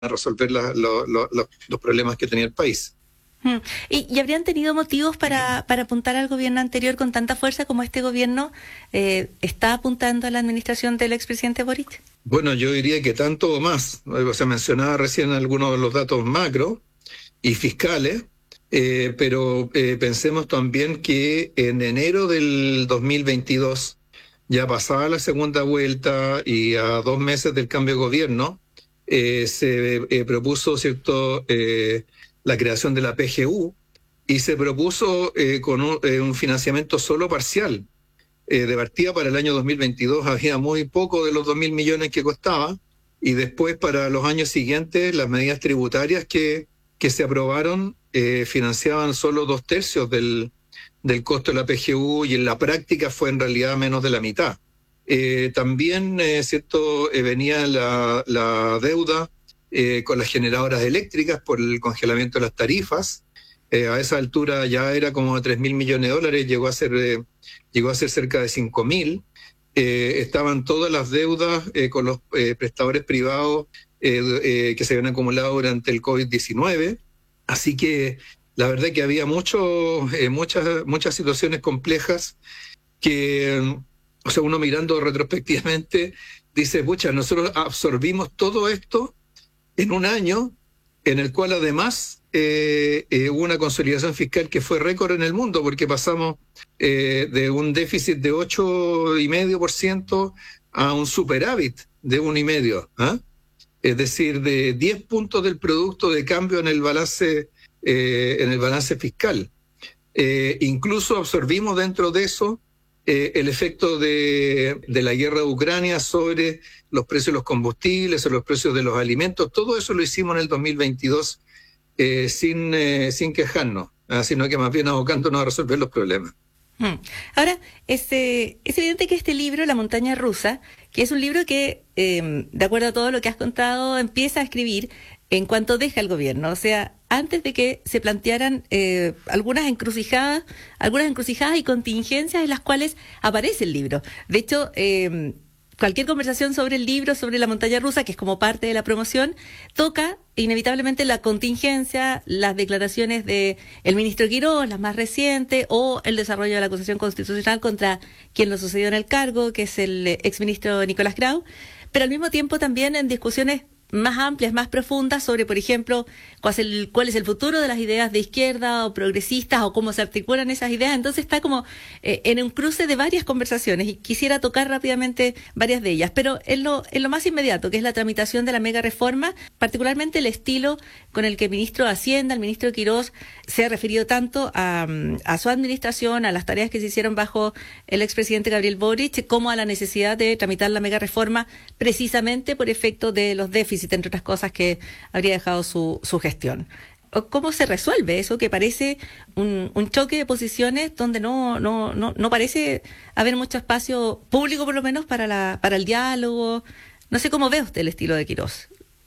a resolver los problemas que tenía el país. ¿Y habrían tenido motivos para apuntar al gobierno anterior con tanta fuerza como este gobierno está apuntando a la administración del expresidente Boric? Bueno, yo diría que tanto o más. Se mencionaba recién algunos de los datos macro y fiscales, pero pensemos también que en enero del 2022, ya pasada la segunda vuelta y a 2 meses del cambio de gobierno, se propuso, ¿cierto?, la creación de la PGU y se propuso con un financiamiento solo parcial. De partida para el año 2022 había muy poco de los 2.000 millones que costaba, y después para los años siguientes las medidas tributarias que se aprobaron financiaban solo 2/3 del costo de la PGU, y en la práctica fue en realidad menos de la mitad. También, ¿cierto?, venía la deuda con las generadoras eléctricas por el congelamiento de las tarifas. A esa altura ya era como de 3.000 millones de dólares, llegó a ser cerca de 5.000. Estaban todas las deudas con los prestadores privados que se habían acumulado durante el COVID-19. Así que la verdad que había muchas situaciones complejas que, o sea, uno mirando retrospectivamente dice, pucha, nosotros absorbimos todo esto en un año en el cual además hubo una consolidación fiscal que fue récord en el mundo, porque pasamos de un déficit de 8,5% a un superávit de 1,5%. ¿Ah? Es decir, de 10 puntos del producto de cambio en el balance fiscal. Incluso absorbimos dentro de eso el efecto de la guerra de Ucrania sobre los precios de los combustibles, sobre los precios de los alimentos. Todo eso lo hicimos en el 2022 sin quejarnos, sino que más bien abocándonos a resolver los problemas. Ahora, es evidente que este libro, La montaña rusa, que es un libro que, de acuerdo a todo lo que has contado, empieza a escribir en cuanto deja el gobierno, o sea, antes de que se plantearan algunas encrucijadas y contingencias en las cuales aparece el libro. De hecho, cualquier conversación sobre el libro, sobre La montaña rusa, que es como parte de la promoción, toca inevitablemente la contingencia, las declaraciones de el ministro Quirós, las más recientes, o el desarrollo de la acusación constitucional contra quien lo sucedió en el cargo, que es el exministro Nicolás Grau, pero al mismo tiempo también en discusiones más amplias, más profundas sobre, por ejemplo, cuál es el futuro de las ideas de izquierda o progresistas, o cómo se articulan esas ideas. Entonces está como en un cruce de varias conversaciones, y quisiera tocar rápidamente varias de ellas, pero en lo más inmediato, que es la tramitación de la mega reforma, particularmente el estilo con el que el ministro de Hacienda, el ministro Quirós, se ha referido tanto a su administración, a las tareas que se hicieron bajo el expresidente Gabriel Boric, como a la necesidad de tramitar la mega reforma precisamente por efecto de los déficits, entre otras cosas, que habría dejado su gestión. ¿Cómo se resuelve eso que parece un choque de posiciones donde no parece haber mucho espacio público, por lo menos, para el diálogo? No sé cómo ve usted el estilo de Quirós.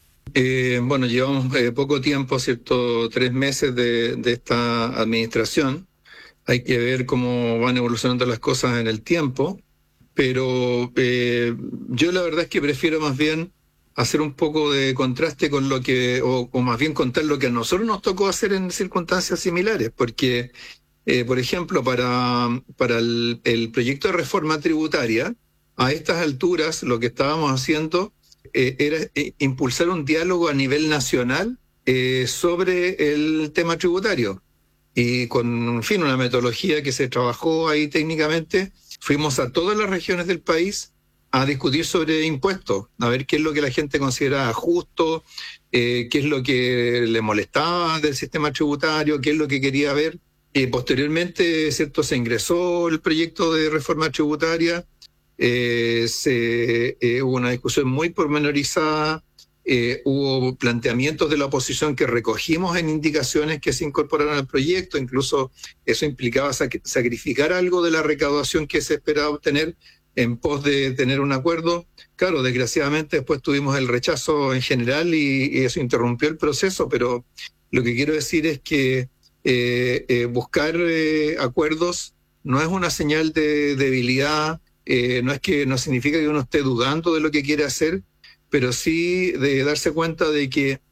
Bueno, llevamos poco tiempo, ¿cierto? 3 meses de esta administración. Hay que ver cómo van evolucionando las cosas en el tiempo, pero yo la verdad es que prefiero más bien hacer un poco de contraste con lo que, o más bien contar lo que a nosotros nos tocó hacer en circunstancias similares, porque, por ejemplo, para el proyecto de reforma tributaria, a estas alturas lo que estábamos haciendo era impulsar un diálogo a nivel nacional sobre el tema tributario. Y con, en fin, una metodología que se trabajó ahí técnicamente, fuimos a todas las regiones del país a discutir sobre impuestos, a ver qué es lo que la gente consideraba justo, qué es lo que le molestaba del sistema tributario, qué es lo que quería ver. Posteriormente, ¿cierto?, se ingresó el proyecto de reforma tributaria, hubo una discusión muy pormenorizada, hubo planteamientos de la oposición que recogimos en indicaciones que se incorporaron al proyecto, incluso eso implicaba sacrificar algo de la recaudación que se esperaba obtener en pos de tener un acuerdo. Claro, desgraciadamente después tuvimos el rechazo en general y eso interrumpió el proceso, pero lo que quiero decir es que buscar acuerdos no es una señal de debilidad, no significa que uno esté dudando de lo que quiere hacer, pero sí de darse cuenta de que